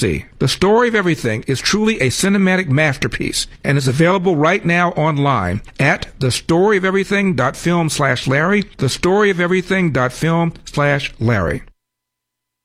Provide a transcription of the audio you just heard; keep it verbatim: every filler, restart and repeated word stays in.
see. The Story of Everything is truly a cinematic masterpiece and is available right now online at thestoryoferything.film slash Larry, thestoryoferything.film slash Larry.